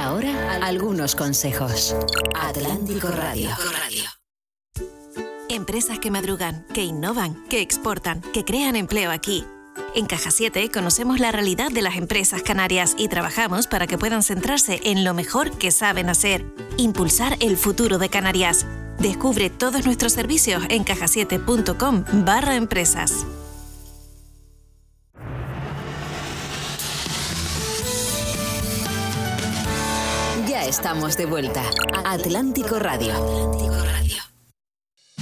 Ahora, algunos consejos. Atlántico Radio. Empresas que madrugan, que innovan, que exportan, que crean empleo aquí. En Caja 7 conocemos la realidad de las empresas canarias y trabajamos para que puedan centrarse en lo mejor que saben hacer, impulsar el futuro de Canarias. Descubre todos nuestros servicios en cajasiete.com/empresas. Ya estamos de vuelta. Atlántico Radio.